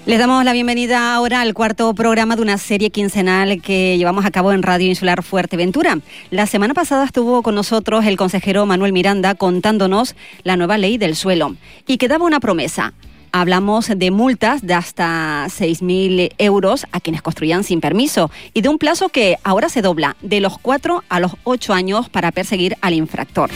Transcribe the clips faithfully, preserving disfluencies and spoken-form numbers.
Les damos la bienvenida ahora al cuarto programa de una serie quincenal que llevamos a cabo en Radio Insular Fuerteventura. La semana pasada estuvo con nosotros el consejero Manuel Miranda contándonos la nueva ley del suelo y que daba una promesa. Hablamos de multas de hasta seis mil euros a quienes construyan sin permiso y de un plazo que ahora se dobla de los cuatro a los ocho años para perseguir al infractor.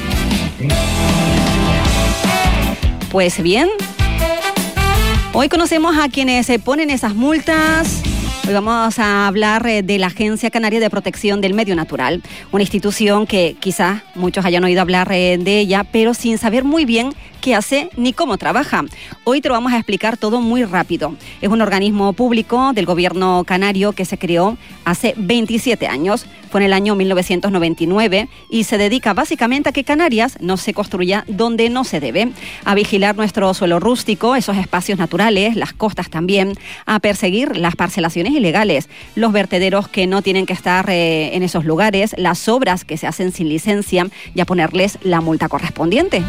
Pues bien, hoy conocemos a quienes se ponen esas multas. Hoy vamos a hablar de la Agencia Canaria de Protección del Medio Natural, una institución que quizás muchos hayan oído hablar de ella, pero sin saber muy bien qué hace ni cómo trabaja. Hoy te lo vamos a explicar todo muy rápido. Es un organismo público del gobierno canario que se creó hace veintisiete años. Fue en el año mil novecientos noventa y nueve y se dedica básicamente a que Canarias no se construya donde no se debe, a vigilar nuestro suelo rústico, esos espacios naturales, las costas también, a perseguir las parcelaciones ilegales, los vertederos que no tienen que estar eh, en esos lugares, las obras que se hacen sin licencia y a ponerles la multa correspondiente.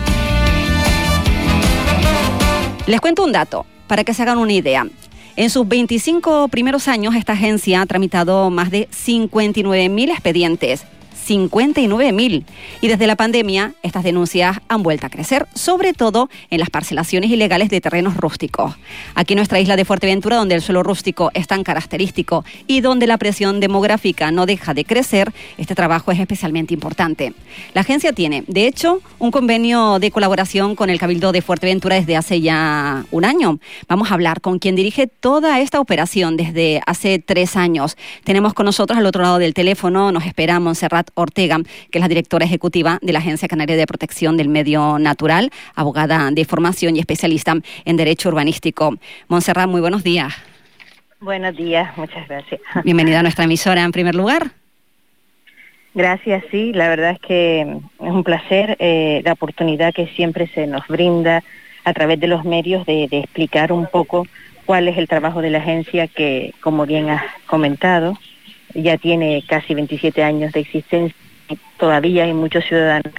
Les cuento un dato para que se hagan una idea. En sus veinticinco primeros años, esta agencia ha tramitado más de cincuenta y nueve mil expedientes. cincuenta y nueve mil. Y desde la pandemia, estas denuncias han vuelto a crecer, sobre todo en las parcelaciones ilegales de terrenos rústicos. Aquí en nuestra isla de Fuerteventura, donde el suelo rústico es tan característico y donde la presión demográfica no deja de crecer, este trabajo es especialmente importante. La agencia tiene, de hecho, un convenio de colaboración con el Cabildo de Fuerteventura desde hace ya un año. Vamos a hablar con quien dirige toda esta operación desde hace tres años. Tenemos con nosotros al otro lado del teléfono, nos espera Montserrat Ortega, que es la directora ejecutiva de la Agencia Canaria de Protección del Medio Natural, abogada de formación y especialista en Derecho Urbanístico. Montserrat, muy buenos días. Buenos días, muchas gracias. Bienvenida a nuestra emisora en primer lugar. Gracias, sí, la verdad es que es un placer eh, la oportunidad que siempre se nos brinda a través de los medios de, de explicar un poco cuál es el trabajo de la agencia que, como bien has comentado, ya tiene casi veintisiete años de existencia. Todavía hay muchos ciudadanos.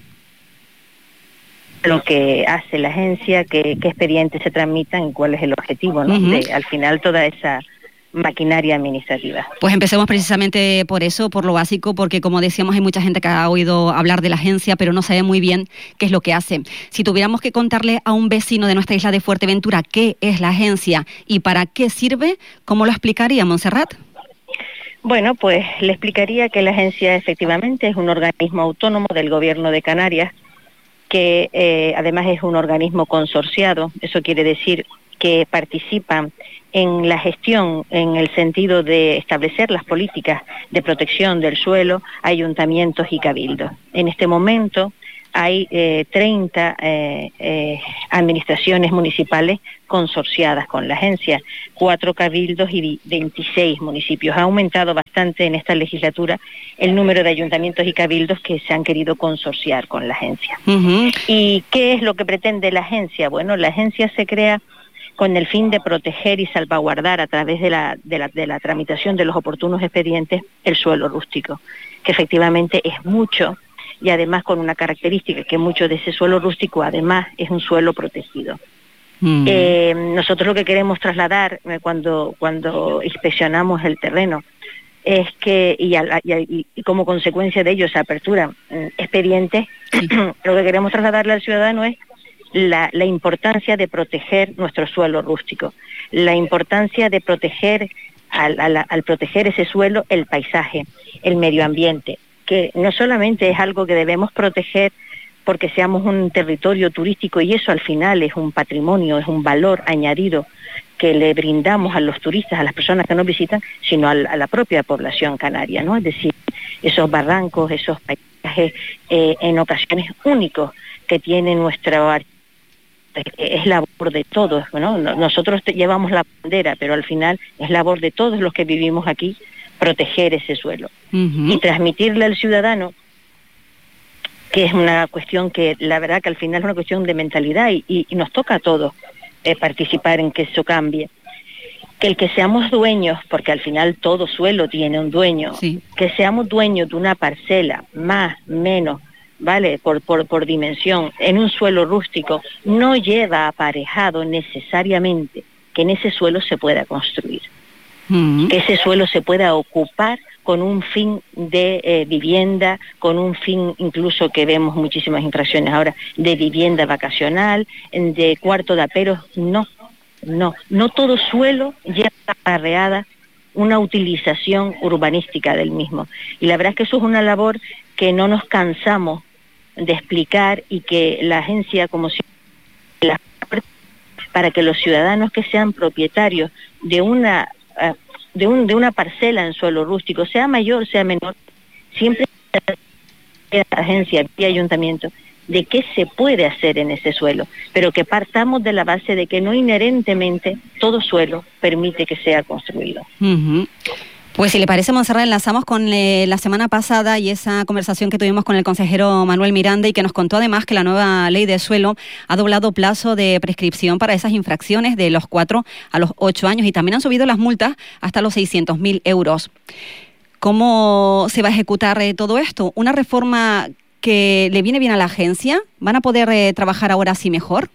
Lo que hace la agencia, qué, qué expedientes se tramitan y cuál es el objetivo, ¿no? Uh-huh. De, al final, toda esa maquinaria administrativa. Pues empecemos precisamente por eso, por lo básico, porque como decíamos hay mucha gente que ha oído hablar de la agencia, pero no sabe muy bien qué es lo que hace. Si tuviéramos que contarle a un vecino de nuestra isla de Fuerteventura qué es la agencia y para qué sirve, ¿cómo lo explicaría, Montserrat? Bueno, pues le explicaría que la agencia efectivamente es un organismo autónomo del gobierno de Canarias, que eh, además es un organismo consorciado. Eso quiere decir que participa en la gestión en el sentido de establecer las políticas de protección del suelo, ayuntamientos y cabildos. En este momento hay eh, treinta eh, eh, administraciones municipales consorciadas con la agencia, cuatro cabildos y veintiséis municipios. Ha aumentado bastante en esta legislatura el número de ayuntamientos y cabildos que se han querido consorciar con la agencia. Uh-huh. ¿Y qué es lo que pretende la agencia? Bueno, la agencia se crea con el fin de proteger y salvaguardar a través de la, de la, de la tramitación de los oportunos expedientes el suelo rústico, que efectivamente es mucho, y además con una característica que mucho de ese suelo rústico además es un suelo protegido. Mm. Eh, nosotros lo que queremos trasladar eh, cuando, cuando inspeccionamos el terreno es que, y, a, y, y como consecuencia de ello se aperturan eh, expedientes, sí. Lo que queremos trasladarle al ciudadano es la, la importancia de proteger nuestro suelo rústico, la importancia de proteger, al, al, al proteger ese suelo, el paisaje, el medio ambiente, que no solamente es algo que debemos proteger porque seamos un territorio turístico y eso al final es un patrimonio, es un valor añadido que le brindamos a los turistas, a las personas que nos visitan, sino a la, a la propia población canaria, ¿no? Es decir, esos barrancos, esos paisajes eh, en ocasiones únicos que tiene nuestro arte, es labor de todos, ¿no? Nosotros llevamos la bandera, pero al final es labor de todos los que vivimos aquí proteger ese suelo. Uh-huh. Y transmitirle al ciudadano, que es una cuestión que la verdad que al final es una cuestión de mentalidad y, y, y nos toca a todos eh, participar en que eso cambie, que el que seamos dueños, porque al final todo suelo tiene un dueño, sí. Que seamos dueños de una parcela, más, menos, ¿vale? Por, por, por dimensión, en un suelo rústico, no lleva aparejado necesariamente que en ese suelo se pueda construir, Mm. que ese suelo se pueda ocupar con un fin de eh, vivienda, con un fin incluso que vemos muchísimas infracciones ahora, de vivienda vacacional, de cuarto de aperos. No, no, no todo suelo lleva apareada una utilización urbanística del mismo. Y la verdad es que eso es una labor que no nos cansamos de explicar y que la agencia, como si la para que los ciudadanos que sean propietarios de una uh, de un de una parcela en suelo rústico, sea mayor, sea menor, siempre la agencia y ayuntamiento de qué se puede hacer en ese suelo, pero que partamos de la base de que no inherentemente todo suelo permite que sea construido. Uh-huh. Pues si le parece, Montserrat, enlazamos con eh, la semana pasada y esa conversación que tuvimos con el consejero Manuel Miranda y que nos contó además que la nueva ley de suelo ha doblado plazo de prescripción para esas infracciones de los cuatro a los ocho años y también han subido las multas hasta los seiscientos mil euros. ¿Cómo se va a ejecutar eh, todo esto? ¿Una reforma que le viene bien a la agencia? ¿Van a poder eh, trabajar ahora sí mejor?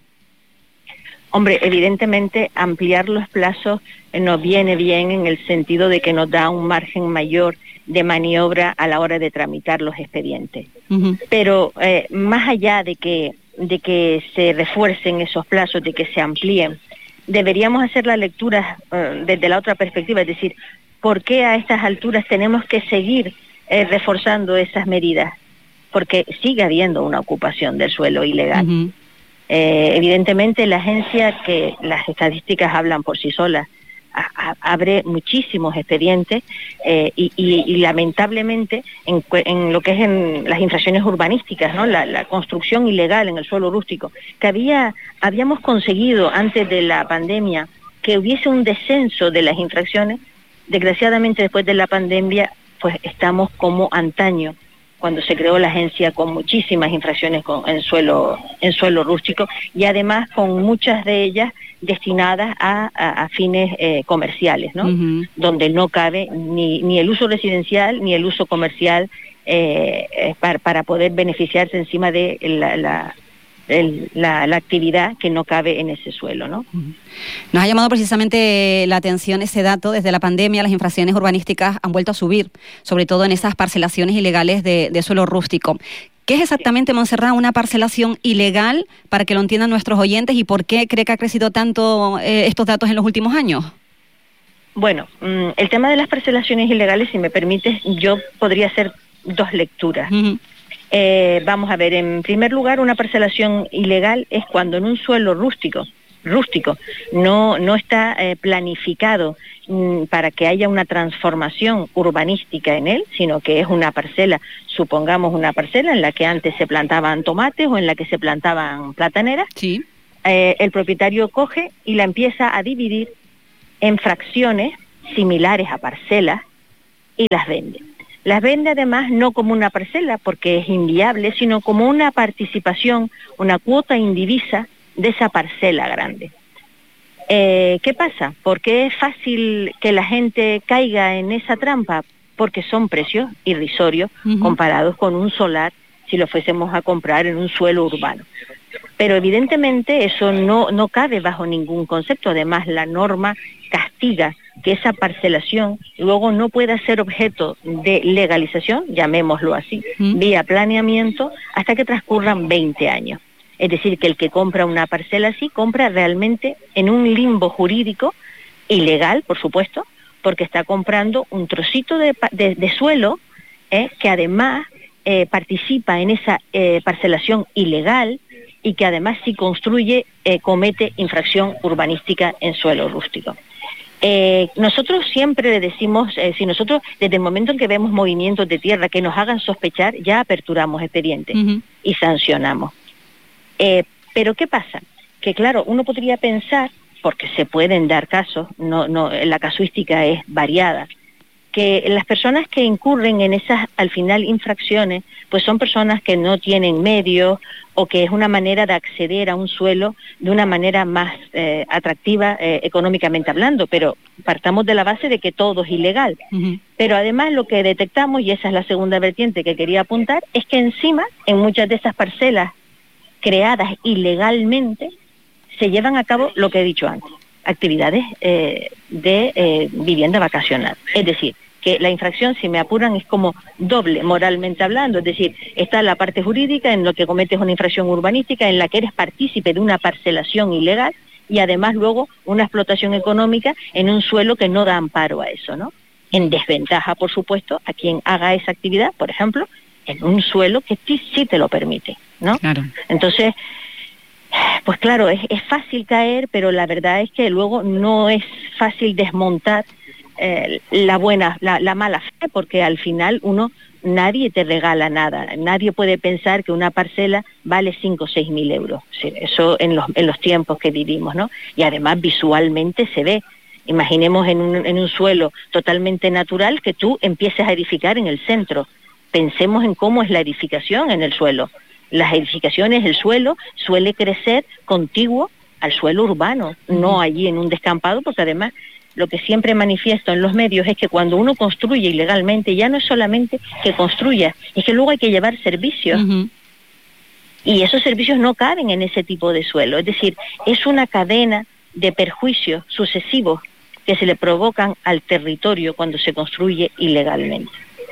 Hombre, evidentemente ampliar los plazos nos viene bien en el sentido de que nos da un margen mayor de maniobra a la hora de tramitar los expedientes. Uh-huh. Pero eh, más allá de que, de que se refuercen esos plazos, de que se amplíen, deberíamos hacer la lectura uh, desde la otra perspectiva, es decir, ¿por qué a estas alturas tenemos que seguir eh, reforzando esas medidas? Porque sigue habiendo una ocupación del suelo ilegal. Uh-huh. Eh, evidentemente la agencia, que las estadísticas hablan por sí solas, a, a, abre muchísimos expedientes eh, y, y, y lamentablemente en, en lo que es en las infracciones urbanísticas, ¿no? la, la construcción ilegal en el suelo rústico, que había habíamos conseguido antes de la pandemia que hubiese un descenso de las infracciones. Desgraciadamente después de la pandemia pues estamos como antaño, cuando se creó la agencia, con muchísimas infracciones con, en suelo en suelo rústico y además con muchas de ellas destinadas a, a, a fines eh, comerciales, ¿no? Uh-huh. Donde no cabe ni, ni el uso residencial ni el uso comercial eh, para, para poder beneficiarse encima de la, la El, la, la actividad que no cabe en ese suelo, ¿no? Nos ha llamado precisamente la atención ese dato. Desde la pandemia las infracciones urbanísticas han vuelto a subir, sobre todo en esas parcelaciones ilegales de, de suelo rústico. ¿Qué es exactamente, Montserrat, una parcelación ilegal, para que lo entiendan nuestros oyentes, y por qué cree que ha crecido tanto eh, estos datos en los últimos años? Bueno, mmm, el tema de las parcelaciones ilegales, si me permites, yo podría hacer dos lecturas. Uh-huh. Eh, vamos a ver, en primer lugar, una parcelación ilegal es cuando en un suelo rústico, rústico, no, no está eh, planificado mm, para que haya una transformación urbanística en él, sino que es una parcela, supongamos una parcela en la que antes se plantaban tomates o en la que se plantaban plataneras. Sí. Eh, el propietario coge y la empieza a dividir en fracciones similares a parcelas y las vende. Las vende además no como una parcela, porque es inviable, sino como una participación, una cuota indivisa de esa parcela grande. Eh, ¿Qué pasa? ¿Por qué es fácil que la gente caiga en esa trampa? Porque son precios irrisorios uh-huh. comparados con un solar si lo fuésemos a comprar en un suelo urbano. Pero evidentemente eso no, no cabe bajo ningún concepto. Además, la norma castiga que esa parcelación luego no pueda ser objeto de legalización, llamémoslo así, ¿Mm? vía planeamiento, hasta que transcurran veinte años. Es decir, que el que compra una parcela así, compra realmente en un limbo jurídico, ilegal, por supuesto, porque está comprando un trocito de, de, de suelo eh, que además eh, participa en esa eh, parcelación ilegal y que además si construye, eh, comete infracción urbanística en suelo rústico. Eh, nosotros siempre le decimos, eh, si nosotros desde el momento en que vemos movimientos de tierra que nos hagan sospechar, ya aperturamos expedientes uh-huh. y sancionamos. Eh, pero ¿qué pasa? Que claro, uno podría pensar, porque se pueden dar casos, no, no, la casuística es variada, que las personas que incurren en esas, al final, infracciones, pues son personas que no tienen medios o que es una manera de acceder a un suelo de una manera más eh, atractiva eh, económicamente hablando, pero partamos de la base de que todo es ilegal. Uh-huh. Pero además lo que detectamos, y esa es la segunda vertiente que quería apuntar, es que encima, en muchas de esas parcelas creadas ilegalmente, se llevan a cabo lo que he dicho antes, actividades eh, de eh, vivienda vacacional. Es decir, que la infracción, si me apuran, es como doble moralmente hablando, es decir, está la parte jurídica en lo que cometes una infracción urbanística, en la que eres partícipe de una parcelación ilegal, y además luego una explotación económica en un suelo que no da amparo a eso, ¿no? En desventaja, por supuesto, a quien haga esa actividad, por ejemplo, en un suelo que sí, sí te lo permite, ¿no? Claro. Entonces, pues claro, es, es fácil caer, pero la verdad es que luego no es fácil desmontar eh, la buena, la, la mala fe, porque al final uno, nadie te regala nada, nadie puede pensar que una parcela vale cinco o seis mil euros, sí, eso en los, en los tiempos que vivimos, ¿no? Y además visualmente se ve. Imaginemos en un, en un suelo totalmente natural que tú empieces a edificar en el centro. Pensemos en cómo es la edificación en el suelo. Las edificaciones, el suelo suele crecer contiguo al suelo urbano, no allí en un descampado, porque además lo que siempre manifiesto en los medios es que cuando uno construye ilegalmente, ya no es solamente que construya, es que luego hay que llevar servicios. Uh-huh. Y esos servicios no caben en ese tipo de suelo. Es decir, es una cadena de perjuicios sucesivos que se le provocan al territorio cuando se construye ilegalmente.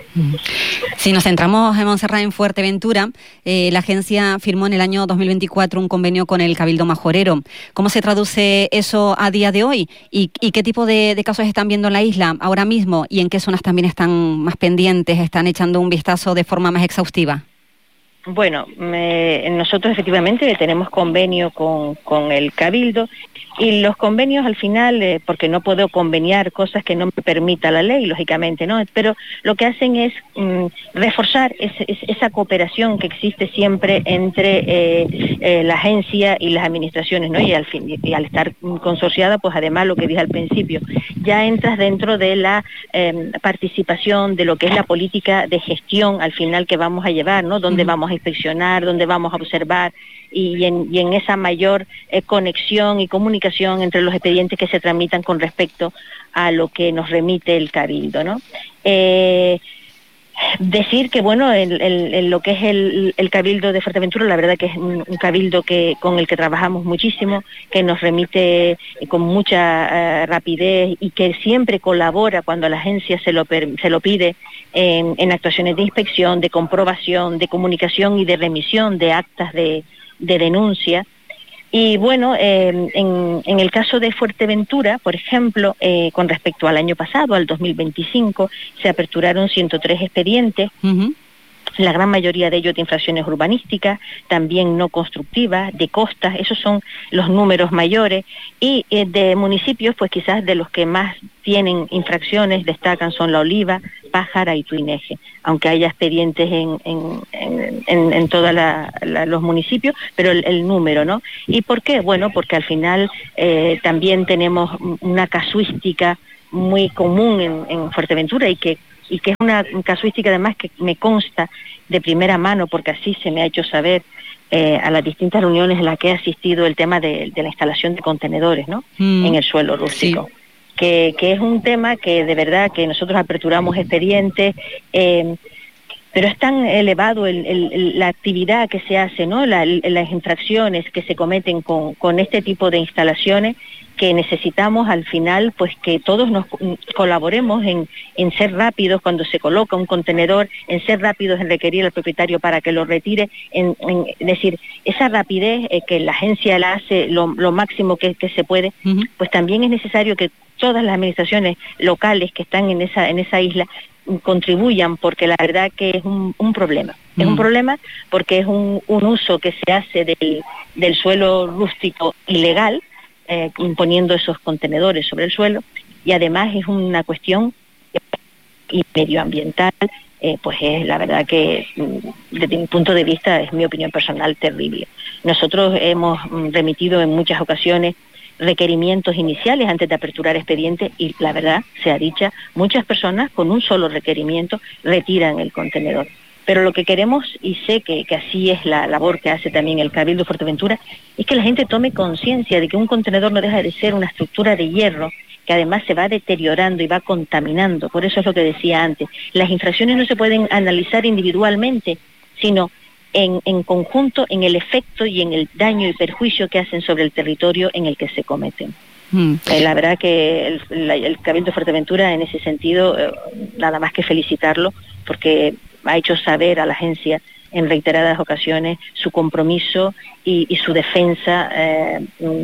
Si nos centramos en Montserrat, en Fuerteventura, eh, la agencia firmó en el año dos mil veinticuatro un convenio con el Cabildo Majorero. ¿Cómo se traduce eso a día de hoy? ¿Y, y qué tipo de, de casos están viendo en la isla ahora mismo? ¿Y en qué zonas también están más pendientes, están echando un vistazo de forma más exhaustiva? Bueno, me, nosotros efectivamente tenemos convenio con, con el Cabildo, y los convenios al final, eh, porque no puedo conveniar cosas que no me permita la ley, lógicamente, ¿no? Pero lo que hacen es mm, reforzar ese, es, esa cooperación que existe siempre entre eh, eh, la agencia y las administraciones, ¿no? Y al, fin, y al estar consorciada, pues además lo que dije al principio, ya entras dentro de la eh, participación de lo que es la política de gestión al final que vamos a llevar, ¿no? Donde uh-huh. vamos a inspeccionar, donde vamos a observar, y en, y en esa mayor eh, conexión y comunicación entre los expedientes que se tramitan con respecto a lo que nos remite el Cabildo, ¿no? Eh, decir que, bueno, el, el, el, lo que es el, el Cabildo de Fuerteventura, la verdad que es un, un Cabildo que con el que trabajamos muchísimo, que nos remite eh, con mucha eh, rapidez y que siempre colabora cuando la agencia se lo, per, se lo pide en, en actuaciones de inspección, de comprobación, de comunicación y de remisión de actas de de denuncia. Y bueno, eh, en, en el caso de Fuerteventura, por ejemplo, eh, con respecto al año pasado, al dos mil veinticinco, se aperturaron ciento tres expedientes, uh-huh. la gran mayoría de ellos de infracciones urbanísticas, también no constructivas, de costas, esos son los números mayores, y eh, de municipios, pues quizás de los que más tienen infracciones destacan son La Oliva, Pájara y Tuineje, aunque haya expedientes en, en, en, en, en todos los municipios, pero el, el número, ¿no? ¿Y por qué? Bueno, porque al final eh, también tenemos una casuística muy común en, en Fuerteventura y que y que es una casuística además que me consta de primera mano, porque así se me ha hecho saber eh, a las distintas reuniones en las que he asistido, el tema de, de la instalación de contenedores, ¿no? Mm, en el suelo rústico. Sí. Que, que es un tema que de verdad que nosotros aperturamos expedientes, eh, pero es tan elevado el, el, la actividad que se hace, ¿no? La, las infracciones que se cometen con, con este tipo de instalaciones, que necesitamos al final pues que todos nos colaboremos en, en ser rápidos cuando se coloca un contenedor, en ser rápidos en requerir al propietario para que lo retire, en, en es decir, esa rapidez eh, que la agencia la hace lo, lo máximo que, que se puede, uh-huh. pues también es necesario que todas las administraciones locales que están en esa, en esa isla contribuyan, porque la verdad que es un, un problema. Uh-huh. Es un problema porque es un, un uso que se hace del, del suelo rústico ilegal, Eh, imponiendo esos contenedores sobre el suelo, y además es una cuestión y medioambiental, eh, pues es la verdad que desde mi punto de vista, es mi opinión personal, terrible. Nosotros hemos remitido en muchas ocasiones requerimientos iniciales antes de aperturar expedientes y la verdad, sea dicha, muchas personas con un solo requerimiento retiran el contenedor. Pero lo que queremos, y sé que, que así es la labor que hace también el Cabildo de Fuerteventura, es que la gente tome conciencia de que un contenedor no deja de ser una estructura de hierro que además se va deteriorando y va contaminando. Por eso es lo que decía antes. Las infracciones no se pueden analizar individualmente, sino en, en conjunto en el efecto y en el daño y perjuicio que hacen sobre el territorio en el que se cometen. Mm. Eh, la verdad que el, la, el Cabildo de Fuerteventura en ese sentido, eh, nada más que felicitarlo, porque ha hecho saber a la agencia en reiteradas ocasiones su compromiso y, y su defensa, eh,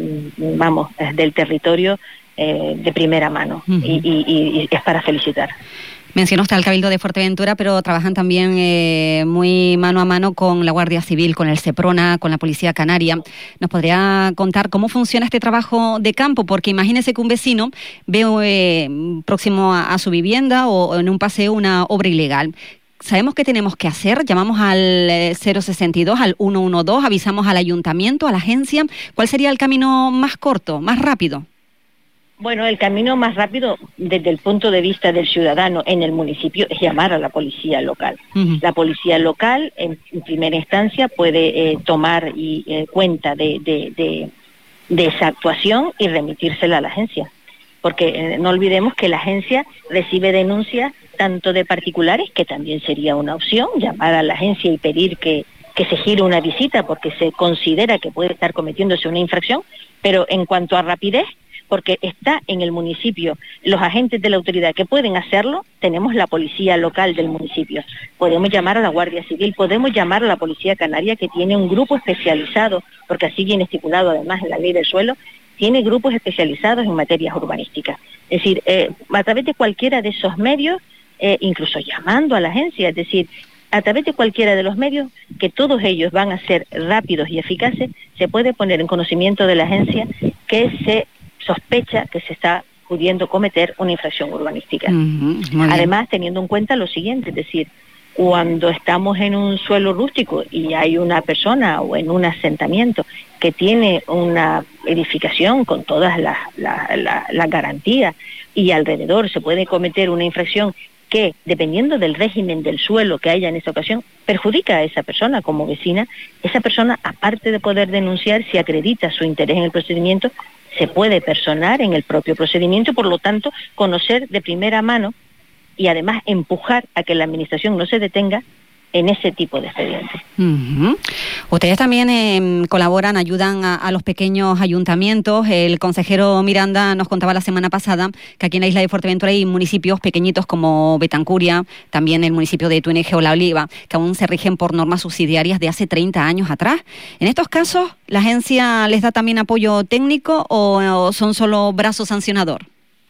vamos, del territorio eh, de primera mano. Uh-huh. y, y, y es para felicitar. Mencionó usted al Cabildo de Fuerteventura, pero trabajan también eh, muy mano a mano con la Guardia Civil, con el Seprona, con la Policía Canaria. ¿Nos podría contar cómo funciona este trabajo de campo? Porque imagínese que un vecino ve eh, próximo a, a su vivienda o en un paseo una obra ilegal. ¿Sabemos qué tenemos que hacer? Llamamos al cero sesenta y dos, al ciento doce, avisamos al ayuntamiento, a la agencia. ¿Cuál sería el camino más corto, más rápido? Bueno, el camino más rápido desde el punto de vista del ciudadano en el municipio es llamar a la policía local. Uh-huh. La policía local, en, en primera instancia, puede eh, tomar y, eh, cuenta de, de, de, de esa actuación y remitírsela a la agencia. Porque eh, no olvidemos que la agencia recibe denuncias tanto de particulares, que también sería una opción, llamar a la agencia y pedir que, que se gire una visita porque se considera que puede estar cometiéndose una infracción, pero en cuanto a rapidez, porque está en el municipio los agentes de la autoridad que pueden hacerlo, tenemos la policía local del municipio. Podemos llamar a la Guardia Civil, podemos llamar a la Policía Canaria, que tiene un grupo especializado, porque así viene estipulado además en la ley del suelo, tiene grupos especializados en materias urbanísticas. Es decir, eh, a través de cualquiera de esos medios, eh, incluso llamando a la agencia, es decir, a través de cualquiera de los medios, que todos ellos van a ser rápidos y eficaces, se puede poner en conocimiento de la agencia que se sospecha que se está pudiendo cometer una infracción urbanística. Uh-huh, Además, teniendo en cuenta lo siguiente, es decir, cuando estamos en un suelo rústico y hay una persona o en un asentamiento que tiene una edificación con todas las, las, las, las garantías y alrededor se puede cometer una infracción que, dependiendo del régimen del suelo que haya en esa ocasión, perjudica a esa persona como vecina, esa persona, aparte de poder denunciar, si acredita su interés en el procedimiento, se puede personar en el propio procedimiento, por lo tanto, conocer de primera mano y además empujar a que la administración no se detenga en ese tipo de expedientes. Uh-huh. Ustedes también eh, colaboran, ayudan a, a los pequeños ayuntamientos. El consejero Miranda nos contaba la semana pasada que aquí en la isla de Fuerteventura hay municipios pequeñitos como Betancuria, también el municipio de Tuineje o La Oliva, que aún se rigen por normas subsidiarias de hace treinta años atrás. En estos casos, ¿la agencia les da también apoyo técnico o, o son solo brazo sancionador?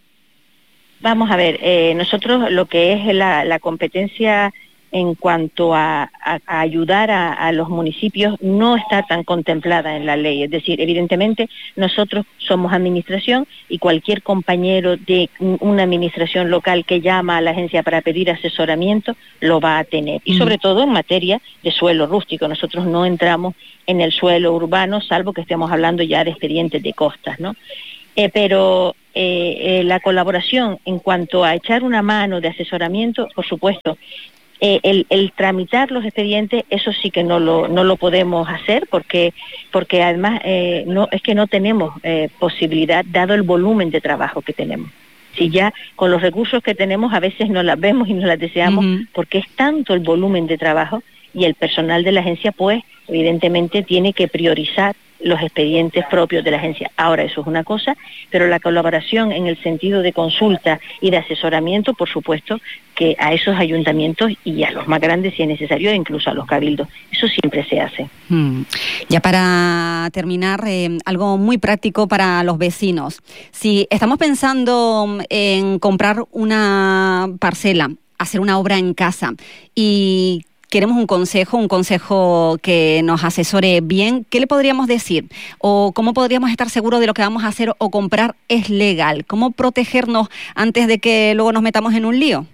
Vamos a ver, eh, nosotros lo que es la, la competencia en cuanto a, a, a ayudar a, a los municipios no está tan contemplada en la ley. Es decir, evidentemente nosotros somos administración y cualquier compañero de una administración local que llama a la agencia para pedir asesoramiento lo va a tener. Y sobre todo en materia de suelo rústico. Nosotros no entramos en el suelo urbano, salvo que estemos hablando ya de expedientes de costas, ¿no? Eh, pero eh, eh, la colaboración en cuanto a echar una mano de asesoramiento, por supuesto. Eh, el, el tramitar los expedientes, eso sí que no lo no lo podemos hacer porque porque además eh, no es que no tenemos eh, posibilidad, dado el volumen de trabajo que tenemos. Si ya con los recursos que tenemos a veces no las vemos y no las deseamos, uh-huh. porque es tanto el volumen de trabajo y el personal de la agencia, pues evidentemente tiene que priorizar los expedientes propios de la agencia. Ahora, eso es una cosa, pero la colaboración en el sentido de consulta y de asesoramiento, por supuesto, que a esos ayuntamientos y a los más grandes, si es necesario, incluso a los cabildos. Eso siempre se hace. Hmm. Ya para terminar, eh, algo muy práctico para los vecinos. Si estamos pensando en comprar una parcela, hacer una obra en casa y queremos un consejo, un consejo que nos asesore bien, ¿qué le podríamos decir? ¿O cómo podríamos estar seguros de lo que vamos a hacer o comprar es legal? ¿Cómo protegernos antes de que luego nos metamos en un lío?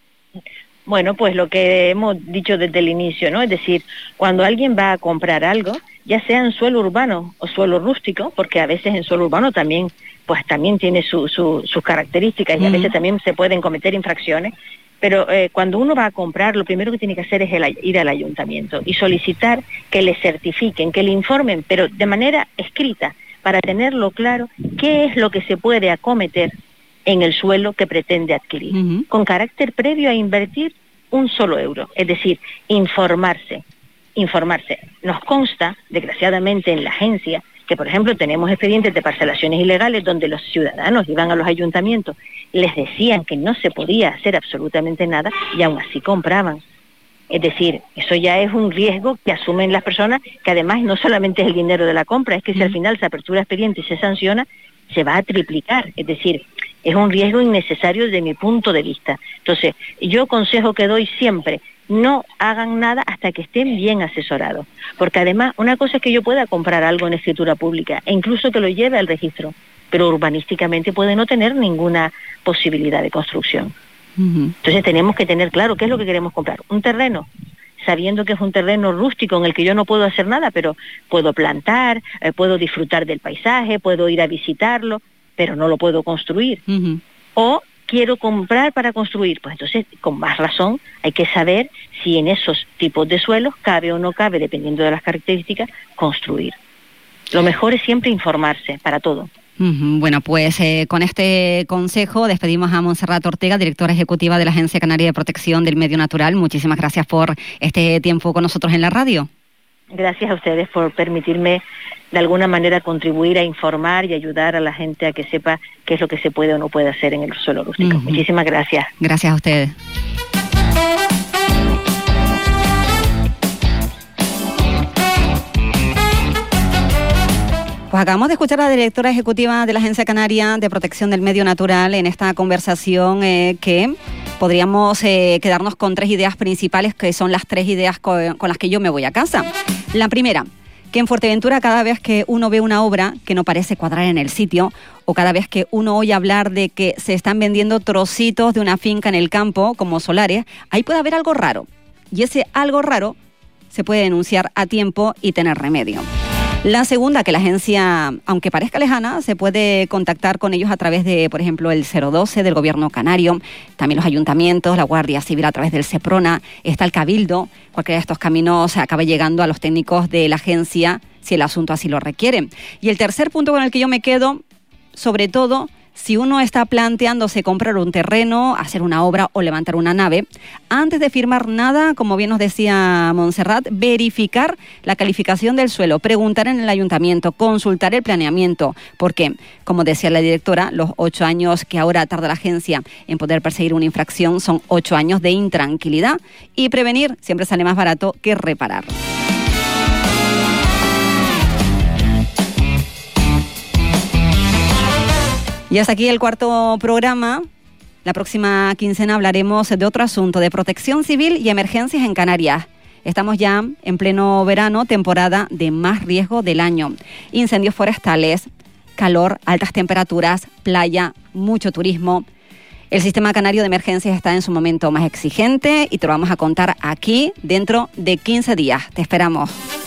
Bueno, pues lo que hemos dicho desde el inicio, ¿no? Es decir, cuando alguien va a comprar algo, ya sea en suelo urbano o suelo rústico, porque a veces en suelo urbano también, pues también tiene su, su, sus características y mm. a veces también se pueden cometer infracciones. Pero eh, cuando uno va a comprar, lo primero que tiene que hacer es el, ir al ayuntamiento y solicitar que le certifiquen, que le informen, pero de manera escrita, para tenerlo claro, qué es lo que se puede acometer en el suelo que pretende adquirir, uh-huh. con carácter previo a invertir un solo euro. Es decir, informarse, informarse. Nos consta, desgraciadamente en la agencia, que por ejemplo tenemos expedientes de parcelaciones ilegales donde los ciudadanos iban a los ayuntamientos, les decían que no se podía hacer absolutamente nada y aún así compraban. Es decir, eso ya es un riesgo que asumen las personas, que además no solamente es el dinero de la compra, es que si al final se apertura expediente y se sanciona, se va a triplicar. Es decir, es un riesgo innecesario desde mi punto de vista. Entonces, yo consejo que doy siempre, no hagan nada hasta que estén bien asesorados. Porque además, una cosa es que yo pueda comprar algo en escritura pública, e incluso que lo lleve al registro, pero urbanísticamente puede no tener ninguna posibilidad de construcción. Uh-huh. Entonces tenemos que tener claro qué es lo que queremos comprar. Un terreno, sabiendo que es un terreno rústico en el que yo no puedo hacer nada, pero puedo plantar, eh, puedo disfrutar del paisaje, puedo ir a visitarlo, pero no lo puedo construir. Uh-huh. O quiero comprar para construir, pues entonces con más razón hay que saber si en esos tipos de suelos cabe o no cabe, dependiendo de las características, construir. Lo mejor es siempre informarse para todo. Bueno, pues eh, con este consejo despedimos a Montserrat Ortega, directora ejecutiva de la Agencia Canaria de Protección del Medio Natural. Muchísimas gracias por este tiempo con nosotros en la radio. Gracias a ustedes por permitirme de alguna manera contribuir a informar y ayudar a la gente a que sepa qué es lo que se puede o no puede hacer en el suelo rústico. Uh-huh. Muchísimas gracias. Gracias a ustedes. Pues acabamos de escuchar a la directora ejecutiva de la Agencia Canaria de Protección del Medio Natural en esta conversación eh, que podríamos eh, quedarnos con tres ideas principales, que son las tres ideas co- con las que yo me voy a casa. La primera, que en Fuerteventura cada vez que uno ve una obra que no parece cuadrar en el sitio, o cada vez que uno oye hablar de que se están vendiendo trocitos de una finca en el campo, como solares, ahí puede haber algo raro. Y ese algo raro se puede denunciar a tiempo y tener remedio. La segunda, que la agencia, aunque parezca lejana, se puede contactar con ellos a través de, por ejemplo, el cero doce del Gobierno canario, también los ayuntamientos, la Guardia Civil a través del SEPRONA, está el Cabildo. Cualquiera de estos caminos acaba llegando a los técnicos de la agencia si el asunto así lo requiere. Y el tercer punto con el que yo me quedo, sobre todo, si uno está planteándose comprar un terreno, hacer una obra o levantar una nave, antes de firmar nada, como bien nos decía Montserrat, verificar la calificación del suelo, preguntar en el ayuntamiento, consultar el planeamiento, porque, como decía la directora, los ocho años que ahora tarda la agencia en poder perseguir una infracción son ocho años de intranquilidad, y prevenir siempre sale más barato que reparar. Y hasta aquí el cuarto programa. La próxima quincena hablaremos de otro asunto, de protección civil y emergencias en Canarias. Estamos ya en pleno verano, temporada de más riesgo del año. Incendios forestales, calor, altas temperaturas, playa, mucho turismo. El sistema canario de emergencias está en su momento más exigente y te lo vamos a contar aquí dentro de quince días. Te esperamos.